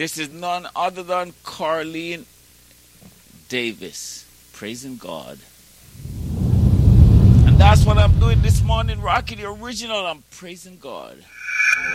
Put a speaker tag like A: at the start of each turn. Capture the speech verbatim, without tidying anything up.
A: This is none other than Carleen Davis. Praising God. And that's what I'm doing this morning, Rocky the Original. I'm praising God.